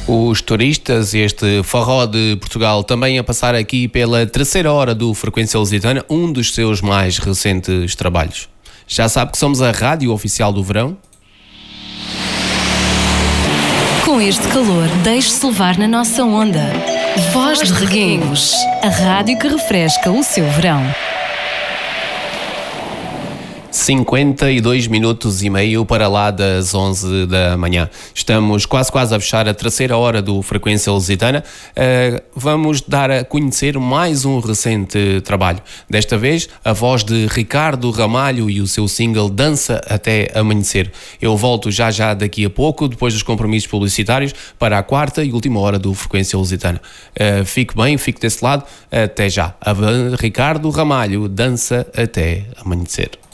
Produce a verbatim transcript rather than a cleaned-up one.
Os turistas, este forró de Portugal, também a passar aqui pela terceira hora do Frequência Lusitana, um dos seus mais recentes trabalhos. Já sabe que somos a rádio oficial do verão? Com este calor, deixe-se levar na nossa onda. Voz de Reguengos, a rádio que refresca o seu verão. cinquenta e dois minutos e meio para lá das onze da manhã. Estamos quase quase a fechar a terceira hora do Frequência Lusitana. Uh, vamos dar a conhecer mais um recente trabalho. Desta vez, a voz de Ricardo Ramalho e o seu single Dança Até Amanhecer. Eu volto já já daqui a pouco, depois dos compromissos publicitários, para a quarta e última hora do Frequência Lusitana. Uh, fique bem, fique desse lado. Até já. A Ricardo Ramalho, Dança Até Amanhecer.